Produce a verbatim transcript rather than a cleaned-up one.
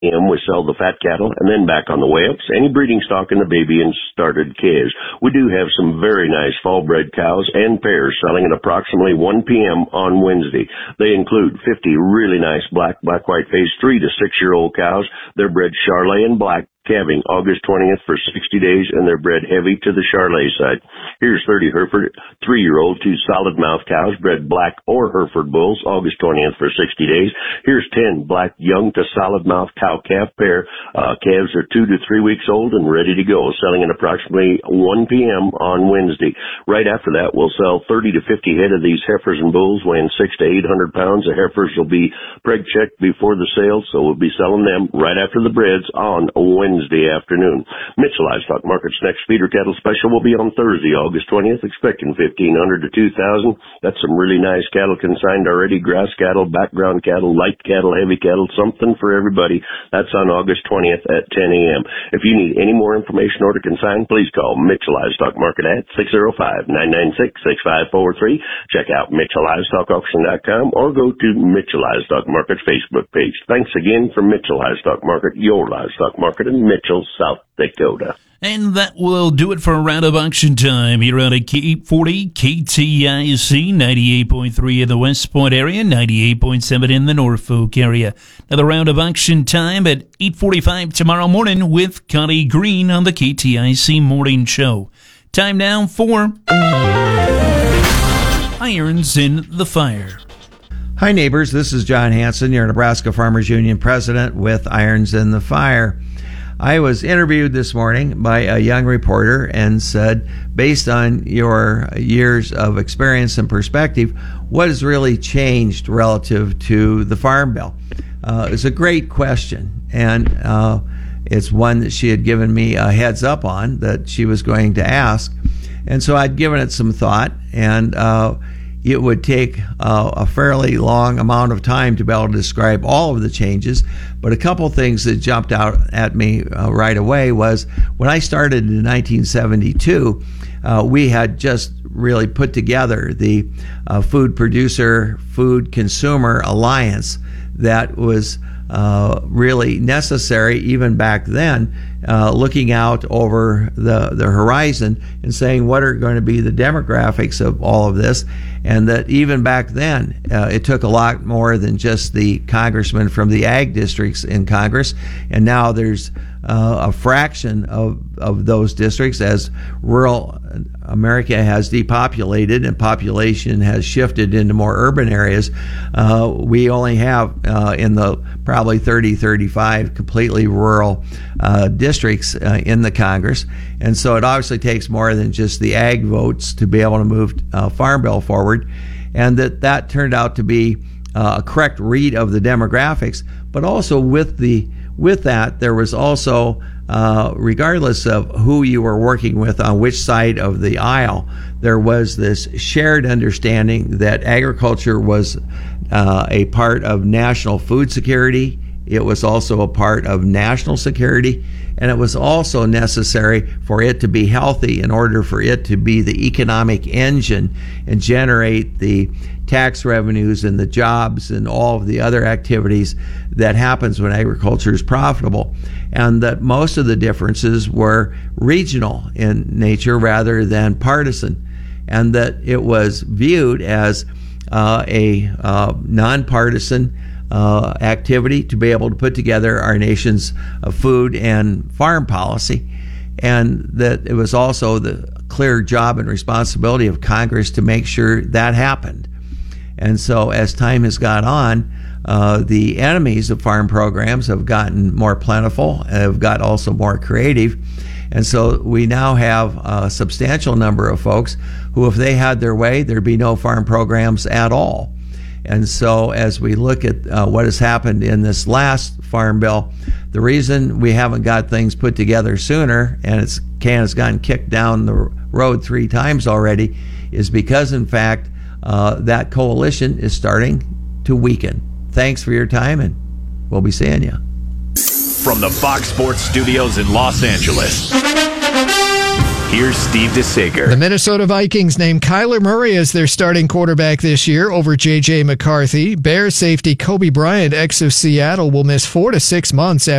And we sell the fat cattle, and then back on the way ups, any breeding stock in the baby and started calves. We do have some very nice fall-bred cows and pairs selling at approximately one p.m. on Wednesday. They include fifty really nice black, black-white face, three to six-year-old cows. They're bred Charolais and black, calving August twentieth for sixty days, and they're bred heavy to the Charolais side. Here's thirty Hereford three-year-old, two solid-mouth cows, bred black or Hereford bulls, August twentieth for sixty days. Here's ten black young to solid-mouth cow-calf pair. Uh, calves are two to three weeks old and ready to go, selling at approximately one p.m. on Wednesday. Right after that, we'll sell thirty to fifty head of these heifers and bulls weighing six to eight hundred pounds. The heifers will be preg-checked before the sale, so we'll be selling them right after the breds on Wednesday afternoon. Mitchell Livestock Market's next feeder cattle special will be on Thursday, August twentieth, expecting fifteen hundred to two thousand. That's some really nice cattle consigned already, grass cattle, background cattle, light cattle, heavy cattle, something for everybody. That's on August twentieth at ten a.m. If you need any more information or to consign, please call Mitchell Livestock Market at six oh five, nine nine six, six five four three. Check out Mitchell Livestock Auction dot com or go to Mitchell Livestock Market Facebook page. Thanks again from Mitchell Livestock Market, your livestock market in Mitchell, South Dakota. And that will do it for Roundup Auction Time here on K eight forty K T I C, ninety-eight point three in the West Point area, ninety-eight point seven in the Norfolk area. Another Roundup Auction Time at eight forty-five tomorrow morning with Connie Green on the K T I C Morning Show. Time now for Irons in the Fire. Hi, neighbors. This is John Hanson, your Nebraska Farmers Union president with Irons in the Fire. I was interviewed this morning by a young reporter and said, based on your years of experience and perspective, what has really changed relative to the Farm Bill? Uh, it's a great question, and uh, it's one that she had given me a heads up on that she was going to ask. And so I'd given it some thought, and uh, it would take uh, a fairly long amount of time to be able to describe all of the changes. But a couple things that jumped out at me uh, right away was when I started in nineteen seventy-two, uh, we had just really put together the uh, Food Producer, Food Consumer Alliance that was uh, really necessary even back then, uh, looking out over the, the horizon and saying what are going to be the demographics of all of this. And that even back then, uh, it took a lot more than just the congressmen from the ag districts in Congress. And now there's uh, a fraction of, of those districts as rural America has depopulated and population has shifted into more urban areas. Uh, we only have uh, in the probably thirty, thirty-five completely rural uh, districts uh, in the Congress. And so it obviously takes more than just the ag votes to be able to move uh, Farm Bill forward. And that, that turned out to be uh, a correct read of the demographics. But also with the with that, there was also, uh, regardless of who you were working with on which side of the aisle, there was this shared understanding that agriculture was uh, a part of national food security. It was also a part of national security, and it was also necessary for it to be healthy in order for it to be the economic engine and generate the tax revenues and the jobs and all of the other activities that happens when agriculture is profitable. And that most of the differences were regional in nature rather than partisan, and that it was viewed as uh, a uh, nonpartisan Uh, activity to be able to put together our nation's uh, food and farm policy, and that it was also the clear job and responsibility of Congress to make sure that happened. And so as time has gone on, uh, the enemies of farm programs have gotten more plentiful, have got also more creative, and so we now have a substantial number of folks who, if they had their way, there'd be no farm programs at all. And so as we look at uh, what has happened in this last Farm Bill, the reason we haven't got things put together sooner, and it's can has gotten kicked down the road three times already, is because, in fact, uh, that coalition is starting to weaken. Thanks for your time, and we'll be seeing you. From the Fox Sports Studios in Los Angeles, here's Steve DeSager. The Minnesota Vikings named Kyler Murray as their starting quarterback this year over J J McCarthy. Bears safety Kobe Bryant, ex of Seattle, will miss four to six months after